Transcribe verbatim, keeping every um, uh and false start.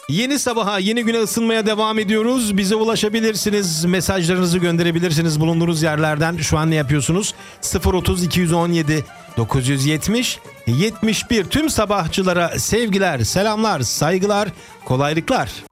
Yeni sabaha, yeni güne ısınmaya devam ediyoruz. Bize ulaşabilirsiniz. Mesajlarınızı gönderebilirsiniz bulunduğunuz yerlerden. Şu an ne yapıyorsunuz? sıfır otuz iki on yedi dokuz yüz yetmiş yetmiş bir tüm sabahçılara sevgiler, selamlar, saygılar, kolaylıklar.